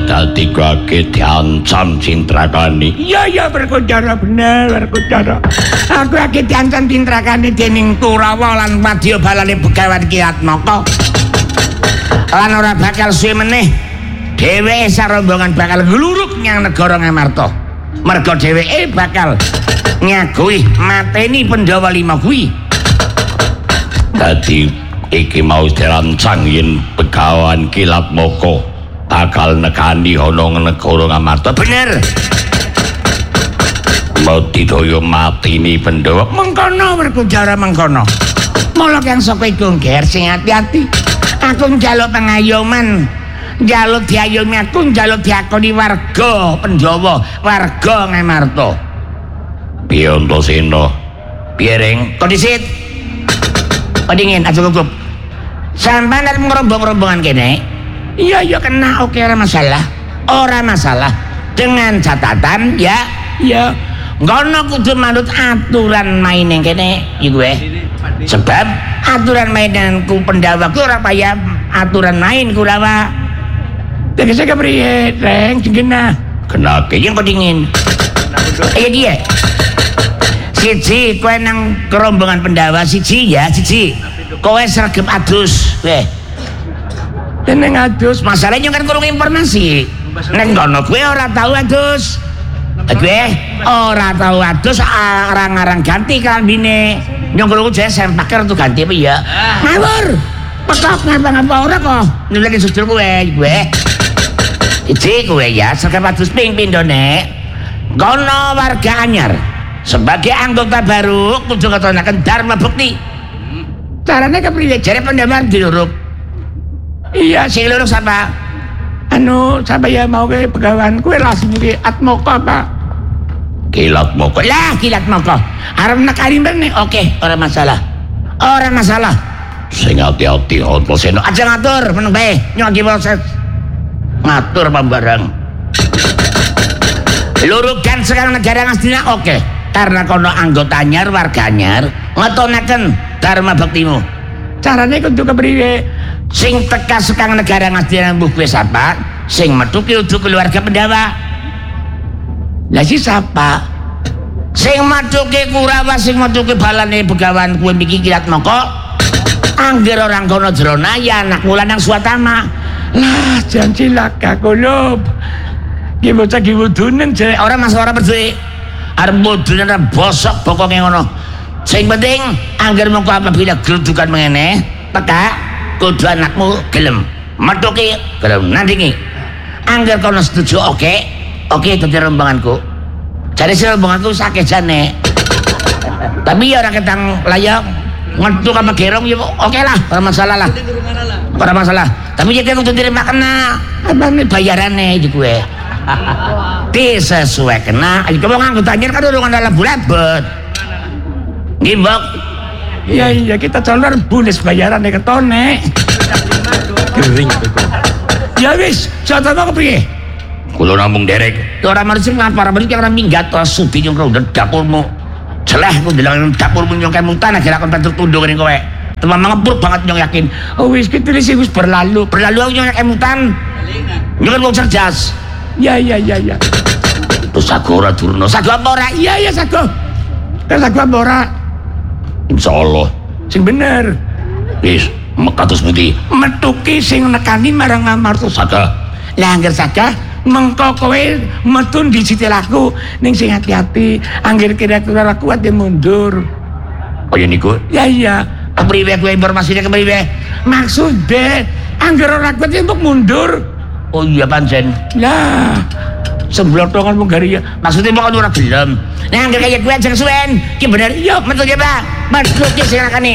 dadi kake diancam Cintrakani. Iya Werkudara bener Werkudara. Aku lagi diancam Cintrakani dening Kurawa lan Wadya balane Begawan Ki Atmaka. Lan ora bakal suwe meneh dheweke sarombongan bakal gluruk nyang negara Ngamarta. Merga dheweke bakal nyaguhi mateni Pandhawa 5 kuwi. Dadi iki mau dirancang yen Begawan Ki Atmaka bakal nekani ana negara Ngamarta. Bener. Mau didaya mateni Pandhawa. Mengkono Werkudara mengkono. Mula kang saka iku ngger sing ati-ati. Aku njaluk pengayoman, njaluk diayomi aku, njaluk diakoni warga Pandhawa, warga Ngamarta. Piye Antasena? Piye Ring? Kondisit. Pendingin aja gugup. Sampeyan arep ngerombong-rombongan kene? Iya kena oke ora masalah. Ora masalah. Dengan catatan ya ngono kudu manut aturan main yang kene iku sebab aturan mainanku Pandhawa ku ora kaya aturan main Kurawa. Tegese kepriye Reng jenengna? Kenake Yang pendingin. Iya dia. Siji kowe nang kerombongan Pandhawa siji. Kowe sregep adus weh. Neng adus masalahnya kan kurang informasi. Neng kono kowe ora tahu adus. Kowe ora tahu adus arang-arang ganti klambine. Nyong krungu jare sempake tuh ganti apa ya? Ngawur. Pekok ngapa-ngapa ora kok. Nulungi sujur kowe. Iki kowe ya sregep adus ping pindhone. Kono warga anyar. Sebagai anggota baru kudu ngatonaken Dharma Bekti. Carane kepriye? Jare Pandhawa diluruk. Iya, sing luruk sapa? Sapa ya mau ke Begawan kowe langsung ki Atmaka apa? Ki Atmaka. Lah, Ki Atmaka. Arep nekani meneh. Oke, ora masalah. Sing ati-ati Antasena. Aja ngatur meneng bae. Nyong proses. Ngatur pambarang. Lurukan sekarang negara Ngastina oke. Karena kono anggota anyar warga anyar ngetonaken Dharma Bektimu. Carane kudu kepriye? Sing teka sekang negara Ngastina mbuh kowe sapa? Sing metu ki kudu keluarga Pandhawa. Lah si sapa? Sing metu ki Kurawa, sing metu ki balane Begawan kowe miki Ki Atmaka. Angger orang kono jrona ya anak mulanang Swatama. Lah janji laka kulup. Ki bocah ki wudunen jare ora masalah ora percaya. Arep wudunen ora bosok pokoke ngono. Sing penting angger mengko apabila geludukan mengene teka kudu anakmu gelem metuki gelem nandingi angger kono setuju oke dadi rombonganku jare rombonganku sakeh jane tapi ya ora ketang layak ngetuk apa gerong ya oke lah ora masalah tapi ya kudu terima kena apa nih bayarannya iki kowe disesuai kena iki wong anggota anyar kan urung ana labet Gimbok. Iya kita calon bunes bayaran ketone. Gering itu. Ya wis, Swatama kepriye? Kula namung derek. Ora marisi ngapara mriki ora minggat to sudi nyong ro dapurmu. Celeh ku ndelok dapurmu nyong kemutan akhir aku pentur tunduk ning kowe. Teman mangepur banget nyong yakin. Oh wis ki tulis wis berlalu aku nyong kemutan. Nyong wong cerdas. Ya. Terus sago ora durna. Sago apa ora? Iya sago. Kan sago apa ora? Insyaallah sing bener. Wis mekatus pundi? Metuki sing nekani marang Ngamarta Saga. Lah angger Saga mengko kowe metu dicitilaku ning sing hati-hati angger kira-kira kuat ya mundur. Kaya niku? Ya iya. Kepriwe kowe informasinya kepriwe? Maksude angger ora kuat ya mbok mundur. Oh iya pancen. Lah semblotongan menggaria maksudnya mau ora gelem. Nah angger kaya kowe aja kesuwen ki bener yo metu ya Pak. Metu ki sing nekani